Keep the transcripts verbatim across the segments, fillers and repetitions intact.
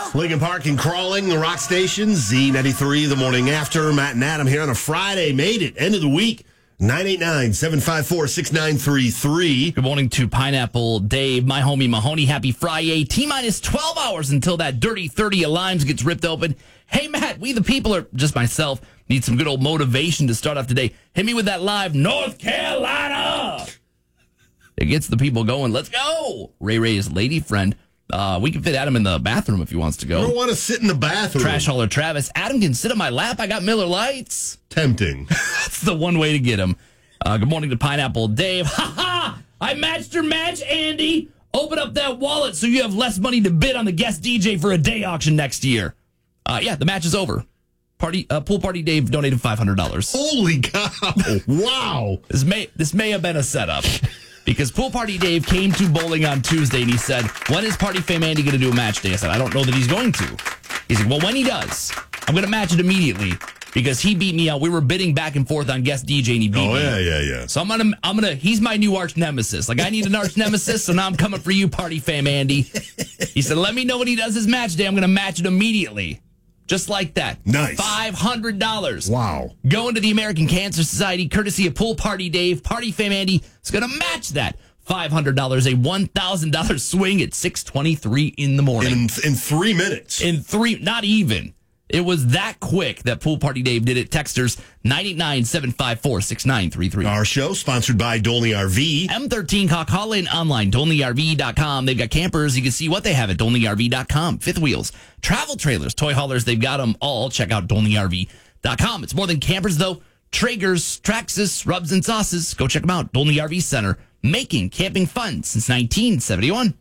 Lincoln Park and Crawling, the rock station, Z ninety-three, the morning after. Matt and Adam here on a Friday. Made it. End of the week. nine eight nine, seven five four, six nine three three. Good morning to Pineapple Dave, my homie Mahoney. Happy Friday. T-minus twelve hours until that dirty thirty of limes gets ripped open. Hey, Matt, we the people, or just myself, need some good old motivation to start off today. Hit me with that live North Carolina. It gets the people going. Let's go. Ray Ray's lady friend. Uh, we can fit Adam in the bathroom if he wants to go. I don't want to sit in the bathroom. Trash hauler Travis. Adam can sit on my lap. I got Miller Lights. Tempting. That's the one way to get him. Uh, good morning to Pineapple Dave. Ha ha! I matched your match, Andy. Open up that wallet so you have less money to bid on the guest D J for a day auction next year. Uh, yeah, the match is over. Party uh, Pool Party Dave donated five hundred dollars. Holy cow. Wow. This may, this may have been a setup. Because Pool Party Dave came to bowling on Tuesday and he said, when is Party Fame Andy going to do a match day? I said, I don't know that he's going to. He said, well, when he does, I'm going to match it immediately because he beat me out. We were bidding back and forth on guest D J and he beat oh, me. Oh, yeah, yeah, yeah. So I'm going to, I'm going to, he's my new arch nemesis. Like I need an arch nemesis, so now I'm coming for you, Party Fame Andy. He said, let me know when he does his match day. I'm going to match it immediately. Just like that. Nice. five hundred dollars. Wow. Going to the American Cancer Society, courtesy of Pool Party Dave. Party Fame Andy is going to match that. five hundred dollars, a one thousand dollars swing at six twenty-three in the morning. In, in three minutes. In three, not even. It was that quick that Pool Party Dave did it. Texters, nine eight nine, seven five four, six nine three three. Our show, sponsored by Dolney R V. M thirteen Hawk Holland online, dolney R V dot com. They've got campers. You can see what they have at dolney R V dot com. Fifth wheels, travel trailers, toy haulers. They've got them all. Check out dolney R V dot com. It's more than campers, though. Traegers, Traxxas, rubs and sauces. Go check them out. Dolney R V Center. Making camping fun since nineteen seventy-one.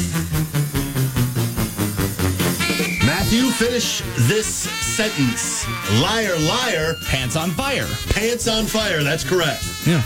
Matthew, finish this sentence. Liar, liar. Pants on fire. Pants on fire. That's correct. Yeah.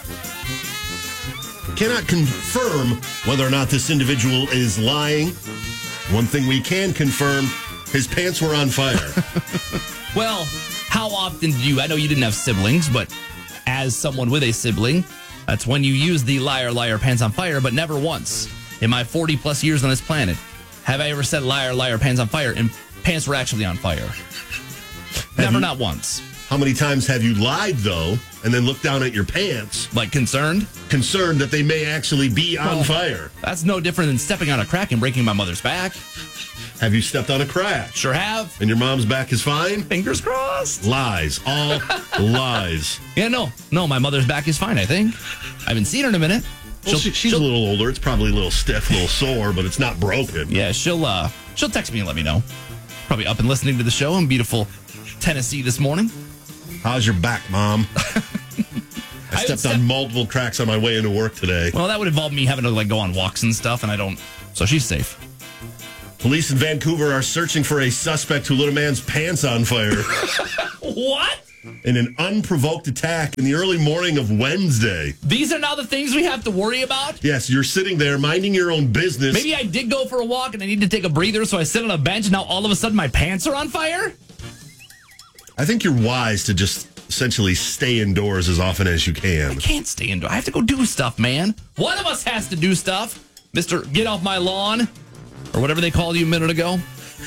Cannot confirm whether or not this individual is lying. One thing we can confirm, his pants were on fire. Well, how often do you, I know you didn't have siblings, but as someone with a sibling, that's when you use the liar, liar, pants on fire, but never once in my forty plus years on this planet have I ever said liar, liar, pants on fire, and pants were actually on fire. Never, you, not once. How many times have you lied, though, and then looked down at your pants? Like concerned? Concerned that they may actually be on well, fire. That's no different than stepping on a crack and breaking my mother's back. Have you stepped on a crack? Sure have. And your mom's back is fine? Fingers crossed. Lies. All lies. Yeah, no. No, my mother's back is fine, I think. I haven't seen her in a minute. Well, she, she's a little older. It's probably a little stiff, a little sore, but it's not broken. Yeah, she'll uh, she'll text me and let me know. Probably up and listening to the show in beautiful Tennessee this morning. How's your back, Mom? I stepped step- on multiple cracks on my way into work today. Well, that would involve me having to like go on walks and stuff, and I don't. So she's safe. Police in Vancouver are searching for a suspect who lit a man's pants on fire. What? In an unprovoked attack in the early morning of Wednesday. These are now the things we have to worry about? Yes, you're sitting there minding your own business. Maybe I did go for a walk and I need to take a breather, so I sit on a bench and now all of a sudden my pants are on fire? I think you're wise to just essentially stay indoors as often as you can. I can't stay indoors. I have to go do stuff, man. One of us has to do stuff. Mister Get Off My Lawn, or whatever they called you a minute ago.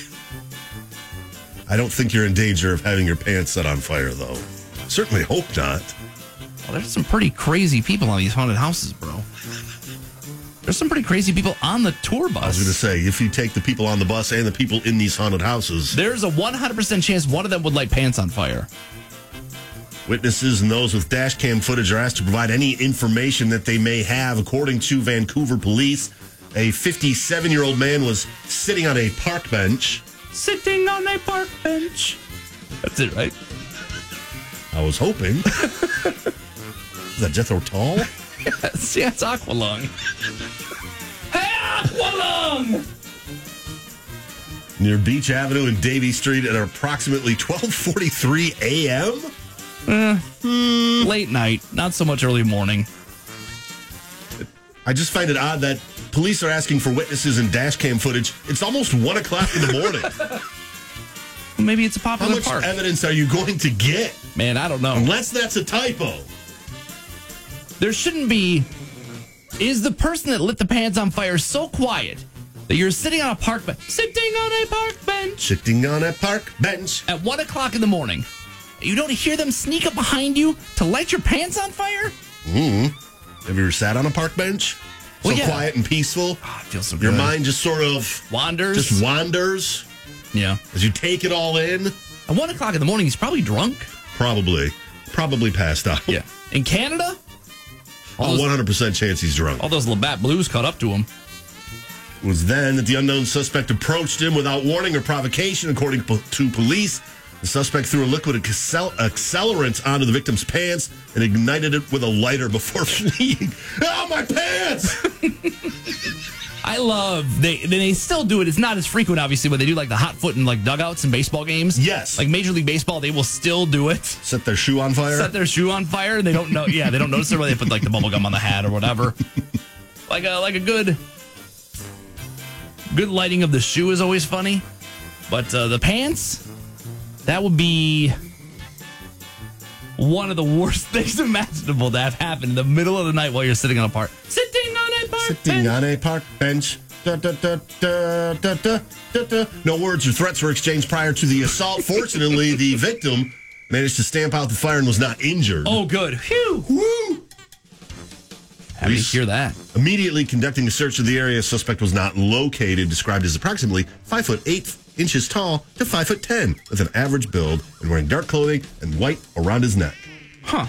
I don't think you're in danger of having your pants set on fire, though. Certainly hope not. Well, there's some pretty crazy people on these haunted houses, bro. There's some pretty crazy people on the tour bus. I was going to say, if you take the people on the bus and the people in these haunted houses... There's a one hundred percent chance one of them would light pants on fire. Witnesses and those with dash cam footage are asked to provide any information that they may have. According to Vancouver police, a fifty-seven-year-old man was sitting on a park bench... Sitting on a park bench. That's it, right? I was hoping. Is that Jethro Tull? Yes, yeah, it's Aqualung. Hey, Aqualung! Near Beach Avenue and Davie Street at approximately twelve forty-three a.m.? Eh, mm, late night, not so much early morning. I just find it odd that police are asking for witnesses and dash cam footage. It's almost one o'clock in the morning. Well, maybe it's a popular How much park. evidence are you going to get? Man, I don't know. Unless that's a typo. There shouldn't be... Is the person that lit the pants on fire so quiet that you're sitting on a park bench, sitting on a park bench Sitting on a park bench. at one o'clock in the morning. You don't hear them sneak up behind you to light your pants on fire? Mm. Have you ever sat on a park bench? So Well, yeah. quiet and peaceful. Oh, it feels so Your good. mind just sort of Wanders. just wanders Yeah. as you take it all in. At one o'clock in the morning, he's probably drunk. Probably. Probably passed out. Yeah. In Canada, all A those, one hundred percent chance he's drunk. all those Labatt Blues caught up to him. It was then that the unknown suspect approached him without warning or provocation, according po- to police. The suspect threw a liquid accel- accelerant onto the victim's pants and ignited it with a lighter before fleeing. Oh, my pants! I love they they still do it. It's not as frequent, obviously, but they do like the hot foot in like dugouts in baseball games. Yes. Like Major League Baseball, they will still do it. Set their shoe on fire. Set their shoe on fire, and they don't know. Yeah, they don't notice it, where they put like the bubble gum on the hat or whatever. like a like a good good lighting of the shoe is always funny, but uh, the pants, that would be one of the worst things imaginable to have happen in the middle of the night while you're sitting on a park. Sitting on a park Sitting bench. on a park bench. Da, da, da, da, da, da, da, da. No words or threats were exchanged prior to the assault. Fortunately, the victim managed to stamp out the fire and was not injured. Oh, good. Phew. Woo! Happy to Police hear that. Immediately conducting a search of the area, suspect was not located, described as approximately five foot eight inches tall to five foot ten, with an average build and wearing dark clothing and white around his neck. Huh.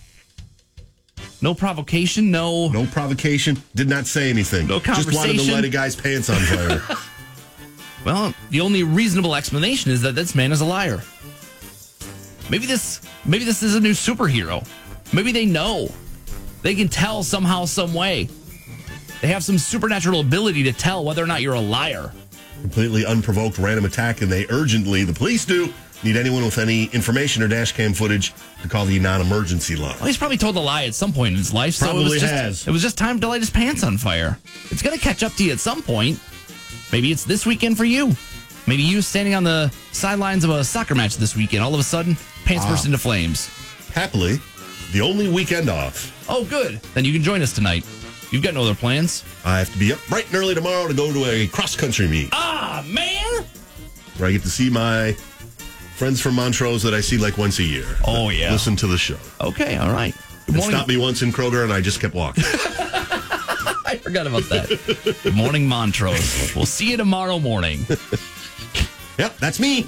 No provocation, no. No provocation, did not say anything. No Just wanted to conversation. light a guy's pants on fire. Well, the only reasonable explanation is that this man is a liar. Maybe this maybe this is a new superhero. Maybe they know. They can tell somehow, some way. They have some supernatural ability to tell whether or not you're a liar. Completely unprovoked random attack, and they urgently, the police do, need anyone with any information or dash cam footage to call the non-emergency line. Well, he's probably told a lie at some point in his life. So Probably it was just, has. It was just time to light his pants on fire. It's going to catch up to you at some point. Maybe it's this weekend for you. Maybe you standing on the sidelines of a soccer match this weekend. All of a sudden, pants Ah. burst into flames. Happily, the only weekend off. Oh, good. Then you can join us tonight. You've got no other plans. I have to be up bright and early tomorrow to go to a cross-country meet Ah, man. where I get to see my friends from Montrose that I see like once a year. Oh, yeah. Listen to the show. Okay, all right. Good It morning. stopped me once in Kroger, and I just kept walking. I forgot about that. Good morning, Montrose. We'll see you tomorrow morning. Yep, that's me.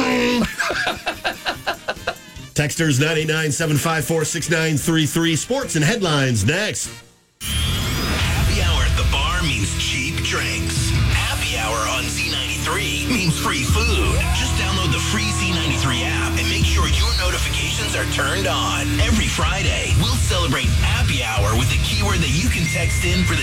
Texters nine eight nine, seven five four, six nine three three. Sports and headlines next. Happy hour at the bar means cheap drinks. Happy hour on Z ninety-three means free food. Just download the free Z ninety-three app and make sure your notifications are turned on. Every Friday, we'll celebrate happy hour with a keyword that you can text in for the